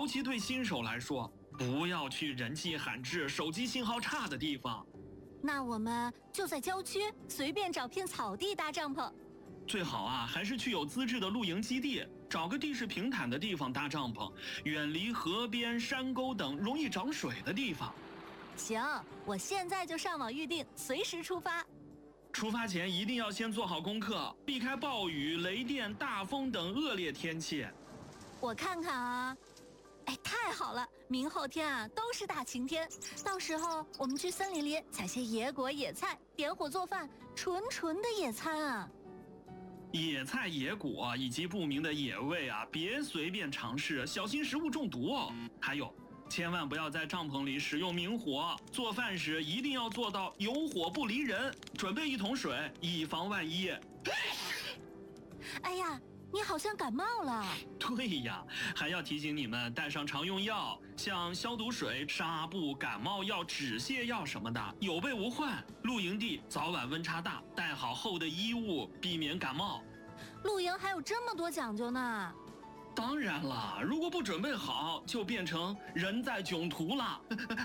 其对新手来说，不要去人迹罕至、手机信号差的地方。 那我们就在郊区随便找片草地搭帐篷。 最好还是去有资质的露营基地，找个地势平坦的地方搭帐篷，远离河边、山沟等容易涨水的地方。 行，我现在就上网预定，随时出发。 出发前一定要先做好功课，避开暴雨、雷电、大风等恶劣天气。 我看看啊，太好了，明后天都是大晴天，到时候我们去森林里采些野果野菜，点火做饭，纯的野餐啊。 野菜、野果以及不明的野味别随便尝试，小心食物中毒哦。还有，千万不要在帐篷里使用明火，做饭时一定要做到有火不离人，准备1桶水，以防万一。 哎呀，你好像感冒了。 对呀，还要提醒你们带上常用药，像消毒水、纱布、感冒药、止泻药什么的，有备无患。露营地早晚温差大，带好厚的衣物，避免感冒。 露营还有这么多讲究呢？ 当然了，如果不准备好，就变成人在囧途了。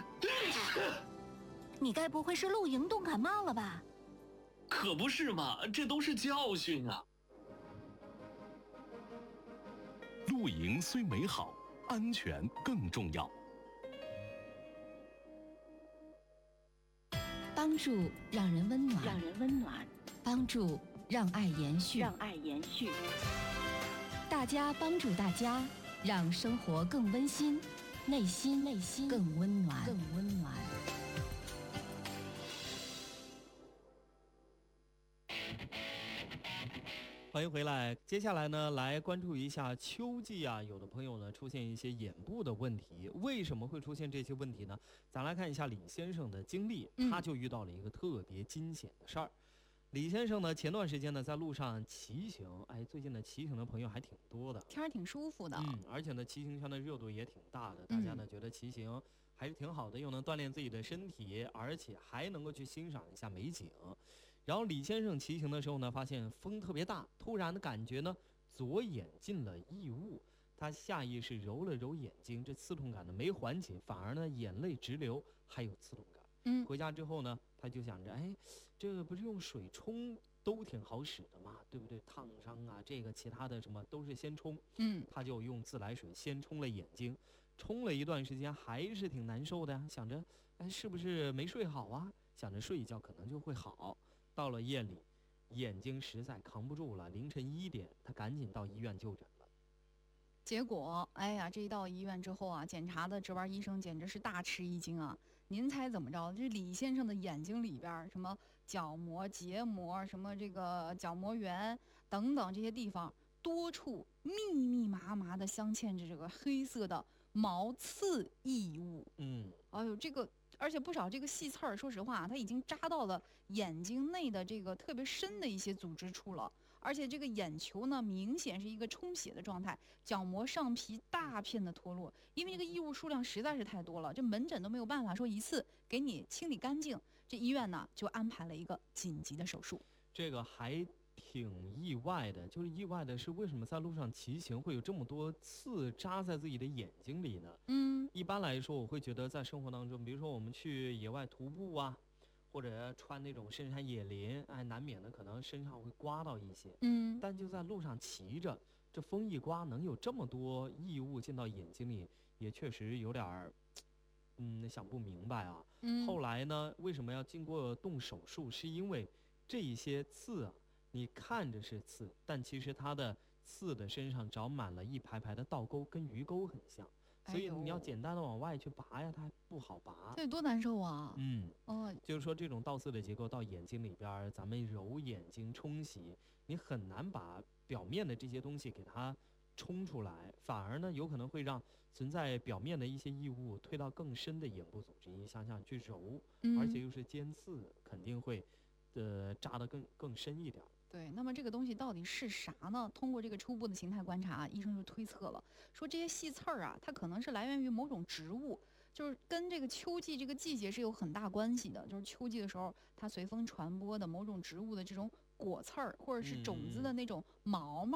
你该不会是露营冻感冒了吧？ 可不是嘛，这都是教训啊。 露营虽美好，安全更重要。 帮助让人温暖，帮助让爱延续，大家帮助大家，让生活更温馨，内心更温暖。 欢迎回来，接下来呢，来关注一下秋季有的朋友呢出现一些眼部的问题，为什么会出现这些问题呢？咱来看一下李先生的经历，他就遇到了一个特别惊险的事儿。李先生呢，前段时间呢在路上骑行，最近呢骑行的朋友还挺多的， 天儿挺舒服的， 而且呢骑行圈的热度也挺大的，大家呢觉得骑行还是挺好的，又能锻炼自己的身体，而且还能够去欣赏一下美景。然后李先生骑行的时候呢，发现风特别大，突然的感觉呢左眼进了异物，他下意识揉了揉眼睛，这刺痛感呢没缓解，反而呢眼泪直流，还有刺痛感。回家之后呢，他就想着，这个不是用水冲都挺好使的嘛，对不对？烫伤这个其他的什么都是先冲。他就用自来水先冲了眼睛，冲了一段时间还是挺难受的呀，想着，是不是没睡好啊？想着睡一觉可能就会好。到了夜里，眼睛实在扛不住了，凌晨1点，他赶紧到医院就诊了。 结果，这一到医院之后检查的值班医生简直是大吃一惊啊！您猜怎么着？这李先生的眼睛里边，什么角膜、结膜，什么这个角膜缘等等这些地方，多处密麻麻的镶嵌着这个黑色的毛刺异物。这个。而且不少这个细刺儿，说实话，它已经扎到了眼睛内的这个特别深的一些组织处了。而且这个眼球呢，明显是一个充血的状态，角膜上皮大片的脱落。因为这个异物数量实在是太多了，这门诊都没有办法说一次给你清理干净。这医院呢就安排了一个紧急的手术。 这个还挺意外的，就是意外的是为什么在路上骑行会有这么多刺扎在自己的眼睛里呢？一般来说我会觉得在生活当中，比如说我们去野外徒步或者穿那种深山野林，难免的可能身上会刮到一些，但就在路上骑着，这风一刮能有这么多异物进到眼睛里，也确实有点想不明白啊。后来呢，为什么要经过动手术？是因为这一些刺你看着是刺，但其实它的刺的身上长满了一排排的倒钩，跟鱼钩很像，所以你要简单的往外去拔呀，它还不好拔。 这多难受啊！ 就是说这种倒刺的结构到眼睛里边，咱们揉眼睛冲洗，你很难把表面的这些东西给它冲出来，反而呢有可能会让存在表面的一些异物推到更深的眼部组织。你想想去揉，而且又是尖刺，肯定会扎得更深一点。 对，那么这个东西到底是啥呢？通过这个初步的形态观察，医生就推测了，说这些细刺儿它可能是来源于某种植物，就是跟这个秋季这个季节是有很大关系的。就是秋季的时候，它随风传播的某种植物的这种果刺儿，或者是种子的那种毛毛，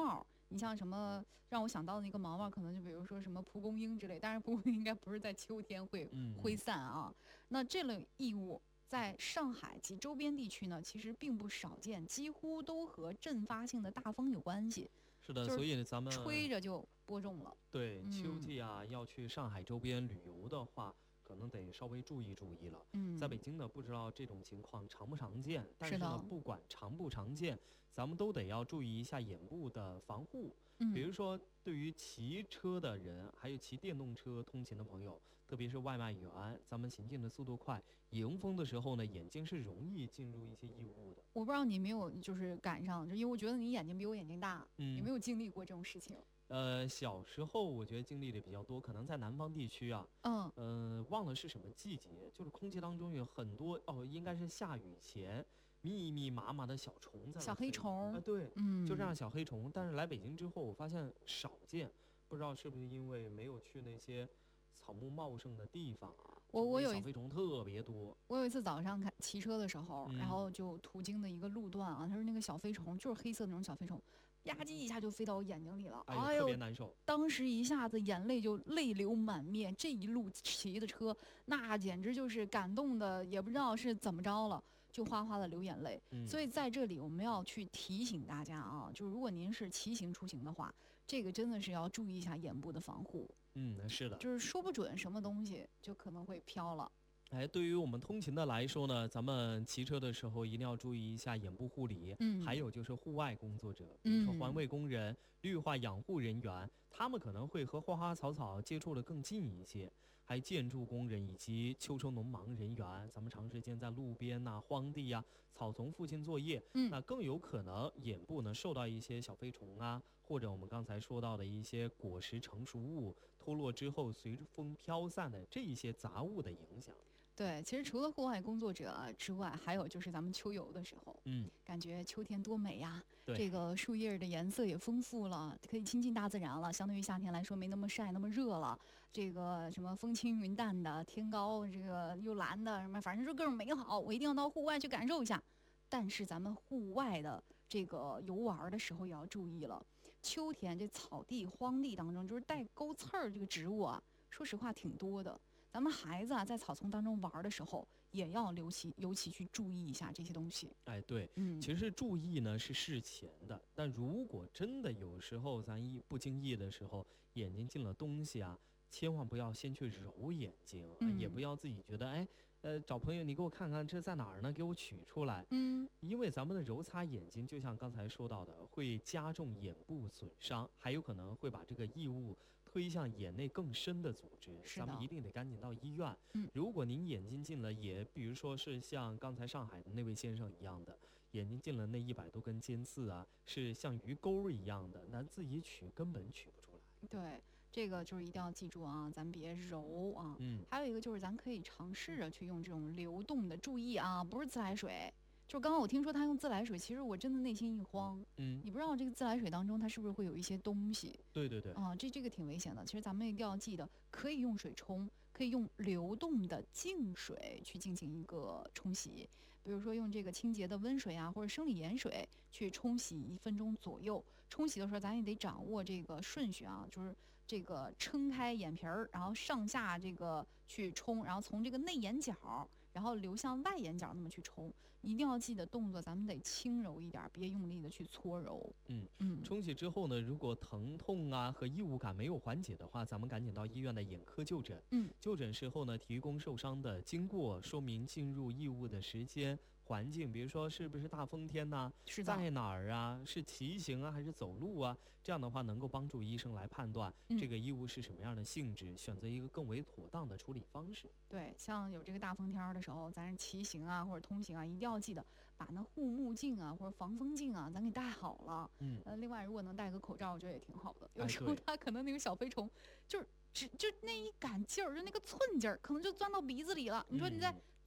你像什么让我想到的一个毛毛，可能就比如说什么蒲公英之类，当然蒲公英应该不是在秋天会挥散啊。那这类异物在上海及周边地区呢，其实并不少见，几乎都和阵发性的大风有关系。 是的， 就是所以咱们吹着就播种了。 对秋季啊，要去上海周边旅游的话，可能得稍微注意注意了。在北京呢，不知道这种情况常不常见，但是呢，不管常不常见，咱们都得要注意一下眼部的防护。比如说，对于骑车的人，还有骑电动车通勤的朋友，特别是外卖员，咱们行进的速度快，迎风的时候呢，眼睛是容易进入一些异物的。 我不知道你没有就是赶上，就因为我觉得你眼睛比我眼睛大，有没有经历过这种事情？ 小时候我觉得经历的比较多，可能在南方地区啊，忘了是什么季节，就是空气当中有很多应该是下雨前。密密麻麻的小虫在小黑虫啊，对，就这样小黑虫。但是来北京之后，我发现少见，不知道是不是因为没有去那些草木茂盛的地方啊。 我有小飞虫特别多。 我有一次早上骑车的时候，然后就途经的一个路段啊，它是那个小飞虫，就是黑色那种小飞虫，吧唧一下就飞到我眼睛里了， 哎呦，特别难受。 当时一下子眼泪就泪流满面，这一路骑的车，那简直就是感动的，也不知道是怎么着了。就哗哗的流眼泪，所以在这里我们要去提醒大家啊，就是如果您是骑行出行的话，这个真的是要注意一下眼部的防护。 是的， 就是说不准什么东西就可能会飘了。 对于我们通勤的来说呢，咱们骑车的时候一定要注意一下眼部护理。还有就是户外工作者，比如说环卫工人、绿化养护人员，他们可能会和花花草草接触的更近一些。还有建筑工人以及秋收农忙人员，咱们长时间在路边荒地草丛附近作业，那更有可能眼部呢受到一些小飞虫啊，或者我们刚才说到的一些果实成熟物脱落之后随着风飘散的这一些杂物的影响。 对，其实除了户外工作者之外，还有就是咱们秋游的时候，感觉秋天多美呀！这个树叶的颜色也丰富了，可以亲近大自然了。相对于夏天来说，没那么晒，那么热了。这个什么风轻云淡的，天高这个又蓝的，什么反正就各种美好，我一定要到户外去感受一下。但是咱们户外的这个游玩的时候也要注意了，秋天这草地、荒地当中，就是带钩刺儿这个植物啊，说实话挺多的。咱们孩子在草丛当中玩的时候，也要尤其去注意一下这些东西。 对，其实注意呢是事前的，但如果真的有时候咱不经意的时候，眼睛进了东西千万不要先去揉眼睛，也不要自己觉得找朋友你给我看看这在哪儿呢，给我取出来。因为咱们的揉擦眼睛，就像刚才说到的，会加重眼部损伤，还有可能会把这个异物推向眼内更深的组织，咱们一定得赶紧到医院。如果您眼睛进了比如说是像刚才上海的那位先生一样的，眼睛进了那100多根尖刺是像鱼钩一样的，那自己取根本取不出来。 对，这个就是一定要记住咱别揉还有一个就是咱可以尝试着去用这种流动的，注意不是自来水。就刚刚我听说他用自来水，其实我真的内心一慌。你不知道这个自来水当中它是不是会有一些东西？ 对。 这个挺危险的。其实咱们一定要记得，可以用水冲，可以用流动的净水去进行一个冲洗。比如说用这个清洁的温水或者生理盐水去冲洗1分钟左右。冲洗的时候咱也得掌握这个顺序就是这个撑开眼皮儿，然后上下这个去冲，然后从这个内眼角，然后流向外眼角那么去冲。一定要记得动作咱们得轻柔一点，别用力的去搓揉。 冲洗之后呢，如果疼痛和异物感没有缓解的话，咱们赶紧到医院的眼科就诊。就诊时候呢，提供受伤的经过，说明进入异物的时间、环境，比如说是不是大风天在哪儿是骑行还是走路这样的话能够帮助医生来判断这个异物是什么样的性质，选择一个更为妥当的处理方式。 对，像有这个大风天的时候，咱骑行或者通行一定要记得把那护目镜或者防风镜咱给戴好了。另外如果能戴个口罩，我觉得也挺好的。有时候它可能那个小飞虫就那一杆劲儿，就那个寸劲儿，可能就钻到鼻子里了。你说你在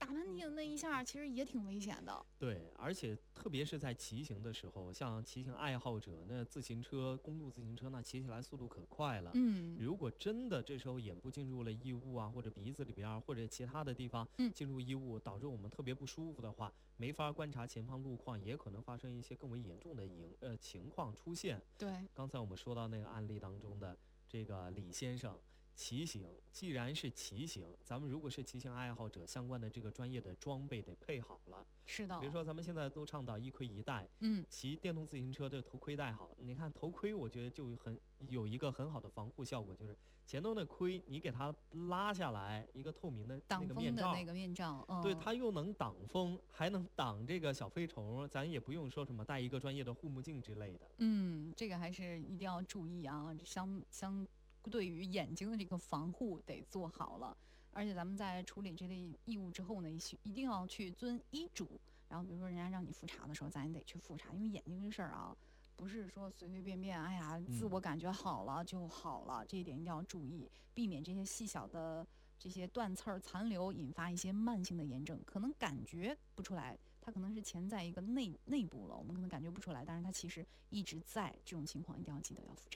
打喷嚏的那一下，其实也挺危险的。 对，而且特别是在骑行的时候，像骑行爱好者，那自行车、公路自行车，那骑起来速度可快了。如果真的这时候眼部进入了异物啊，或者鼻子里边或者其他的地方进入异物，导致我们特别不舒服的话，没法观察前方路况，也可能发生一些更为严重的情况出现。 对， 刚才我们说到那个案例当中的这个李先生。骑行，既然是骑行，咱们如果是骑行爱好者，相关的这个专业的装备得配好了。 是的， 比如说咱们现在都倡导一盔一戴，骑电动自行车的头盔戴好。你看头盔，我觉得就有一个很好的防护效果，就是前头的盔你给它拉下来，一个透明的那个面罩， 挡风的那个面罩， 对，它又能挡风，还能挡这个小飞虫，咱也不用说什么戴一个专业的护目镜之类的。 这个还是一定要注意啊，对于眼睛的这个防护得做好了，而且咱们在处理这类异物之后呢，一定要去遵医嘱。然后比如说人家让你复查的时候，咱也得去复查，因为眼睛这事儿啊，不是说随随便便，哎呀，自我感觉好了就好了，这一点一定要注意，避免这些细小的这些断刺儿残留引发一些慢性的炎症，可能感觉不出来，它可能是潜在一个内部了，我们可能感觉不出来，但是它其实一直在，这种情况一定要记得要复查。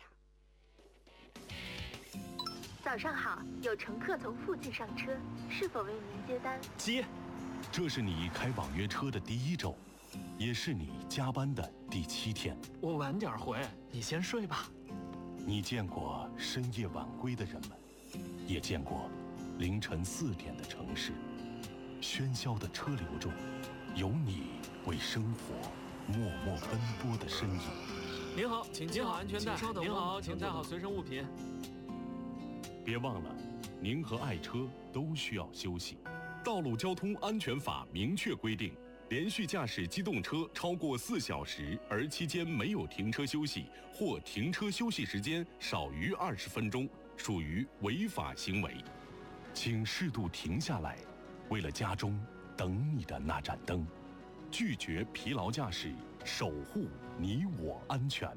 早上好，有乘客从附近上车，是否为您接单？ 接。这是你开网约车的第1周，也是你加班的第7天。 我晚点回，你先睡吧。 你见过深夜晚归的人们，也见过凌晨4点的城市。喧嚣的车流中，有你为生活默默奔波的身影。 您好，请系好安全带。您好，请带好随身物品。 别忘了，您和爱车都需要休息。道路交通安全法明确规定，连续驾驶机动车超过4小时，而期间没有停车休息，或停车休息时间少于20分钟，属于违法行为。请适度停下来，为了家中等你的那盏灯。拒绝疲劳驾驶，守护你我安全。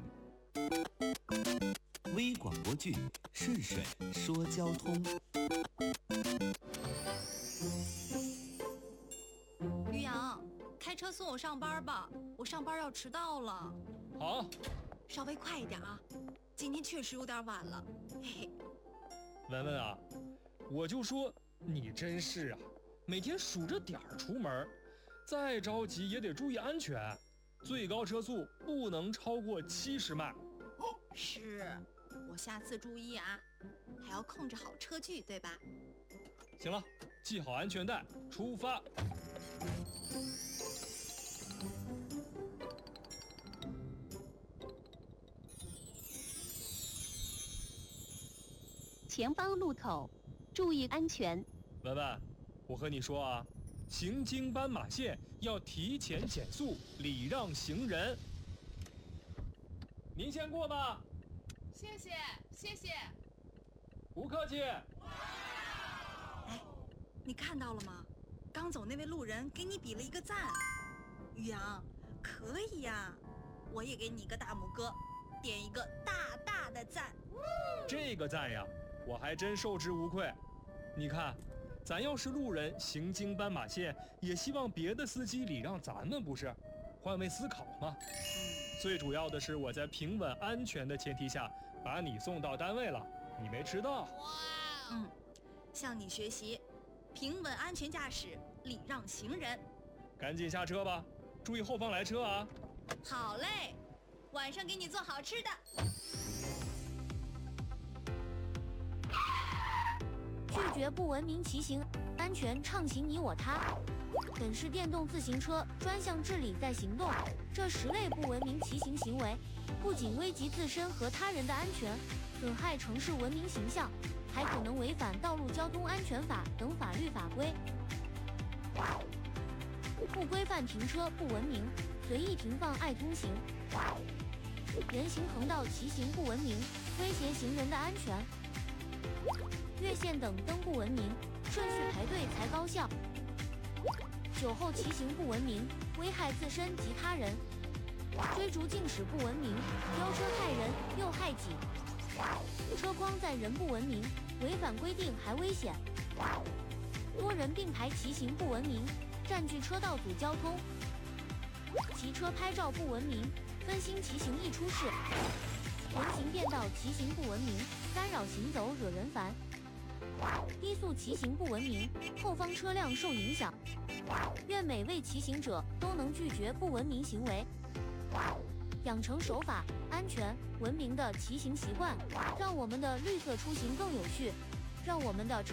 微广播剧《顺水说交通》。 于洋，开车送我上班吧，我上班要迟到了。 好， 稍微快一点啊，今天确实有点晚了。嘿嘿。 文文啊，我就说你真是啊，每天数着点儿出门，再着急也得注意安全，最高车速不能超过70迈。 是，我下次注意啊，还要控制好车距，对吧？ 行了，系好安全带，出发。 前方路口，注意安全。 文文，我和你说啊，行经斑马线要提前减速，礼让行人。您先过吧。 谢谢，谢谢。 不客气。 哎，你看到了吗？刚走那位路人给你比了一个赞。于洋，可以呀，我也给你一个大拇哥，点一个大大的赞。 这个赞呀，我还真受之无愧。你看，咱要是路人行经斑马线，也希望别的司机礼让咱们，不是？换位思考嘛。最主要的是我在平稳安全的前提下把你送到单位了，你没迟到。 哇，向你学习，平稳安全驾驶，礼让行人。 赶紧下车吧，注意后方来车啊。 好嘞，晚上给你做好吃的。 拒绝不文明骑行，安全畅行你我他。本市电动自行车专项治理在行动，这10类不文明骑行行为，不仅危及自身和他人的安全，损害城市文明形象，还可能违反道路交通安全法等法律法规。不规范停车不文明，随意停放爱通行。人行横道骑行不文明，威胁行人的安全。越线等灯不文明，顺序排队才高效。酒后骑行不文明，危害自身及他人。追逐竞驶不文明，飙车害人又害己。车筐载人不文明，违反规定还危险。 多人并排骑行不文明，占据车道阻交通；骑车拍照不文明，分心骑行易出事；人行便道骑行不文明，干扰行走惹人烦；低速骑行不文明，后方车辆受影响。愿每位骑行者都能拒绝不文明行为，养成守法、安全、文明的骑行习惯，让我们的绿色出行更有序，让我们的